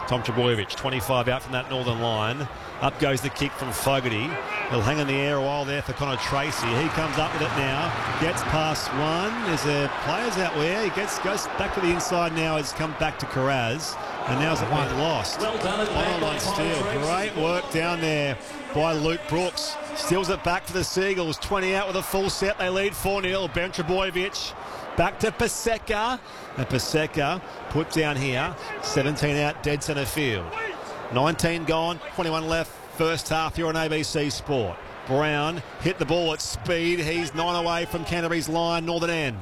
Tom Trbojevic, 25 out from that northern line. Up goes the kick from Fogarty. He'll hang in the air a while there for Connor Tracy. He comes up with it now. Gets past one. There's players out there. He goes back to the inside now. Has come back to Carraz. And now's it been lost. One steal. Great work down there by Luke Brooks. Steals it back for the Seagulls. 20 out with a full set. They lead 4-0. Ben Trbojevic back to Paseka. And Paseka put down here. 17 out, dead centre field. 19 gone, 21 left. First half here on ABC Sport. Brown hit the ball at speed. He's 9 away from Canterbury's line, northern end.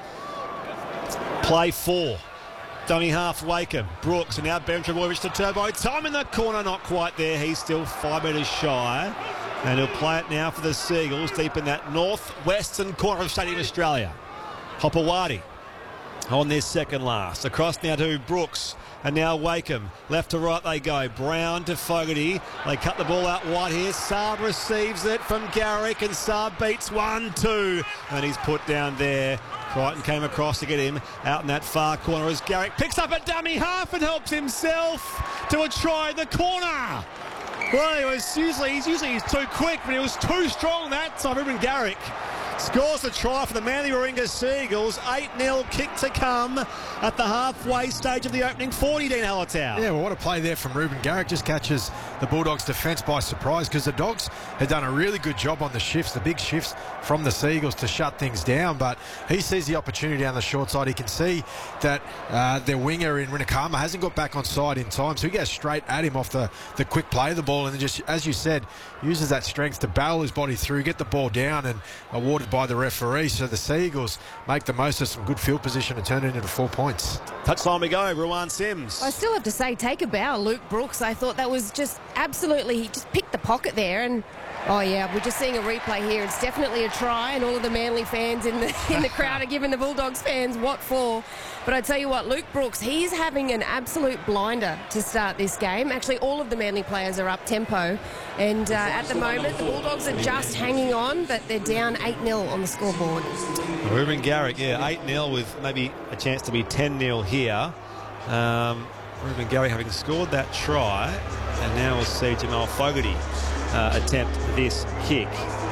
Play 4. Dummy half, Wakeham. Brooks, and now Ben Trbojevic to Turbo. Time in the corner, not quite there. He's still 5 metres shy. And he'll play it now for the Seagulls, deep in that northwestern corner of Stadium Australia. Hopewadi on their second last. Across now to Brooks. And now Wakeham. Left to right they go. Brown to Fogarty. They cut the ball out wide here. Saab receives it from Garrick. And Saab beats 1-2. And he's put down there. Crichton came across to get him out in that far corner as Garrick picks up a dummy half and helps himself to a try in the corner. Well, he's usually too quick, but he was too strong that time. Ruben Garrick scores the try for the Manly Warringah Seagulls. 8-0 kick to come at the halfway stage of the opening 40, Dean Hallertau. Yeah, well, what a play there from Ruben Garrick. Just catches the Bulldogs' defence by surprise, because the Dogs had done a really good job on the shifts, the big shifts from the Seagulls to shut things down. But he sees the opportunity down the short side. He can see that their winger in Rinakama hasn't got back on side in time, so he goes straight at him off the quick play of the ball, and then just, as you said, uses that strength to barrel his body through, get the ball down, and awarded by the referee. So the Seagulls make the most of some good field position and turn it into 4 points. Touchline we go, Ruan Sims. I still have to say, take a bow, Luke Brooks. I thought that was just absolutely, he just picked the pocket there, and oh yeah, we're just seeing a replay here. It's definitely a try, and all of the Manly fans in the crowd are giving the Bulldogs fans what for. But I tell you what, Luke Brooks, he's having an absolute blinder to start this game. Actually, all of the Manly players are up tempo, and at the moment the Bulldogs are just hanging on, but they're down 8-0 on the scoreboard. Ruben Garrick, yeah, 8-0 with maybe a chance to be 10-0 here. Ruben Garrick having scored that try, and now we'll see Jamal Fogarty attempt this kick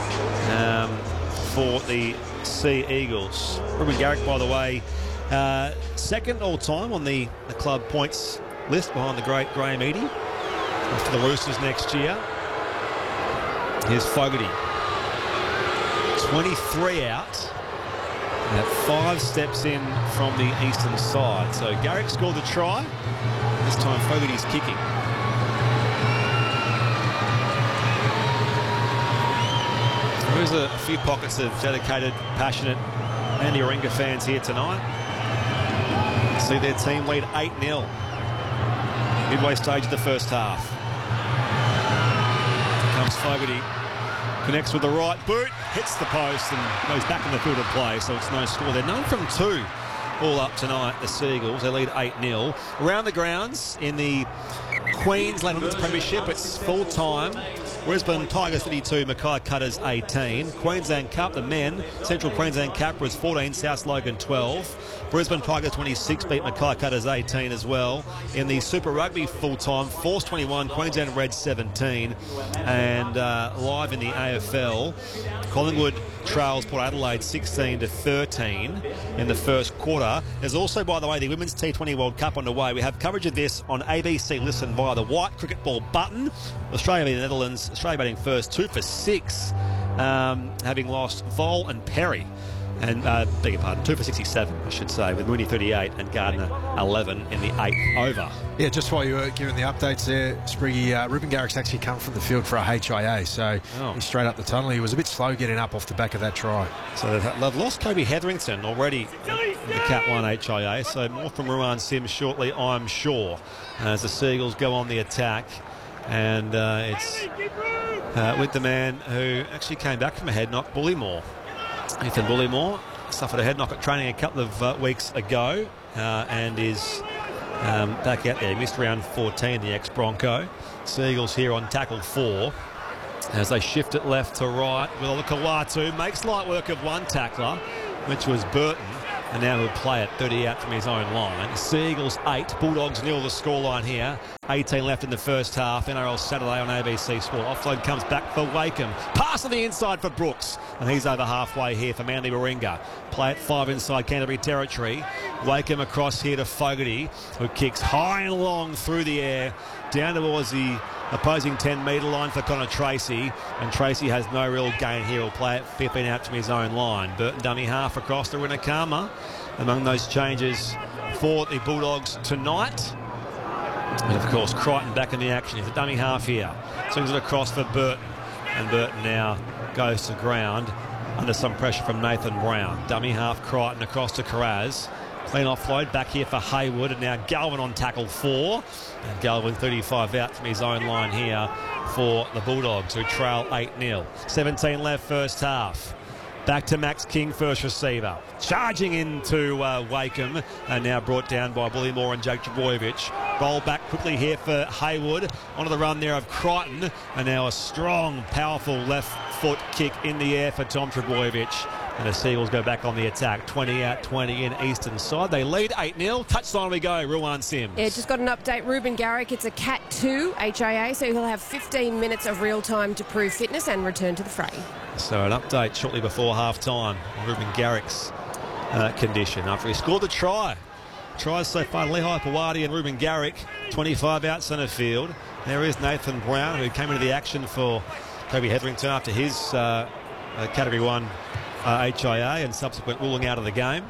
for the Sea Eagles. Ruben Garrick, by the way, second all-time on the club points list behind the great Graham Eadie. After the Roosters next year. Here's Fogarty. 23 out. At 5 steps in from the eastern side. So Garrick scored the try. This time Fogarty's kicking. There's a few pockets of dedicated, passionate Manly Warringah fans here tonight. See their team lead 8-0. Midway stage of the first half. Here comes Fogarty. Connects with the right boot, hits the post and goes back in the field of play, so it's no score. They're 9 from 2 all up tonight, the Seagulls. They lead 8-0. Around the grounds in the Queensland Women's Premiership, it's full time. Brisbane Tigers 32, Mackay Cutters 18. Queensland Cup, the men, Central Queensland Capras 14, South Logan 12. Brisbane Tigers 26 beat Mackay Cutters 18 as well. In the Super Rugby full-time, Force 21, Queensland Reds 17. And live in the AFL, Collingwood trails Port Adelaide 16-13 in the first quarter. There's also, by the way, the Women's T20 World Cup underway. We have coverage of this on ABC Listen via the white cricket ball button. Australia v the Netherlands. Australia batting first, 2 for 6, having lost Vol and Perry. And, beg your pardon, 2 for 67, I should say, with Mooney 38 and Gardner 11 in the 8th over. Yeah, just while you were giving the updates there, Spriggy, Ruben Garrick's actually come from the field for a HIA, so he's straight up the tunnel. He was a bit slow getting up off the back of that try. So they've lost Kobe Hetherington already in the Cat 1 HIA, so more from Ruan Sims shortly, I'm sure, as the Seagulls go on the attack. And it's with the man who actually came back from a head knock, Bullymore. Ethan Bullymore suffered a head knock at training a couple of weeks ago and is back out there. Missed round 14, the ex-Bronco. Seagulls here on tackle 4 as they shift it left to right. Will Kawatu makes light work of one tackler, which was Burton. And now he'll play it 30 out from his own line. Seagulls 8, Bulldogs 0 the scoreline here 18 left in the first half. NRL Saturday on ABC Sport. Offload comes back for Wakeham. Pass on the inside for Brooks. And he's over halfway here for Manly Warringah. Play at 5 inside Canterbury territory. Wakeham across here to Fogarty, who kicks high and long through the air down towards the opposing 10-metre line for Connor Tracy, and Tracy has no real gain here. He'll play it 15 out from his own line. Burton dummy half across to Rinakama. Among those changes for the Bulldogs tonight. And of course Crichton back in the action. He's a dummy half here. Swings it across for Burton, and Burton now goes to ground under some pressure from Nathan Brown. Dummy half Crichton across to Carraz. Clean offload back here for Haywood, and now Galvin on tackle 4. And Galvin 35 out from his own line here for the Bulldogs, who trail 8-0. 17 left first half. Back to Max King, first receiver. Charging into Wakeham, and now brought down by Bully Moore and Jake Trbojevic. Roll back quickly here for Haywood. Onto the run there of Crichton, and now a strong, powerful left foot kick in the air for Tom Trbojevic. And the Seagulls go back on the attack. 20 out, 20 in eastern side. They lead 8-0. Touchline we go. Ruan Sims. Yeah, just got an update. Ruben Garrick, it's a Cat 2 HIA, so he'll have 15 minutes of real time to prove fitness and return to the fray. So an update shortly before half-time on Ruben Garrick's condition after he scored the try. Tries so far, Lehigh Pawadi and Ruben Garrick, 25 out centre field. There is Nathan Brown, who came into the action for Toby Hetherington after his Category 1 HIA and subsequent ruling out of the game.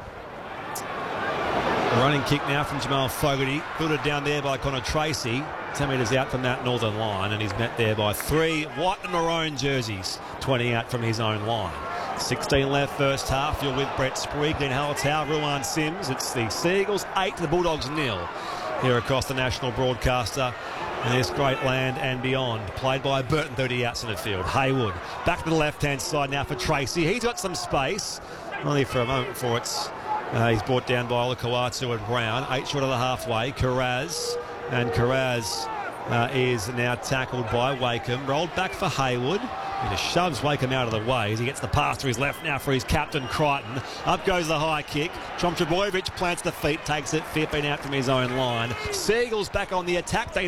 A running kick now from Jamal Fogarty, filtered down there by Connor Tracy. 10 metres out from that northern line, and he's met there by 3 white and maroon jerseys, 20 out from his own line. 16 left first half. You're with Brett Spree, Glenn Hallertau, Ruan Sims. It's the Seagulls 8 to the Bulldogs 0 here across the national broadcaster in this great land and beyond. Played by Burton, 30 out centre field. Haywood back to the left-hand side now for Tracy. He's got some space, only for a moment before it's he's brought down by Olakau'atu and Brown. 8 short of the halfway. Carraz, and Carraz is now tackled by Wakeham. Rolled back for Haywood. He just shoves Wakeham out of the way as he gets the pass to his left now for his captain, Crichton. Up goes the high kick. Tom Trbojevic plants the feet, takes it 15 out from his own line. Seagulls back on the attack. They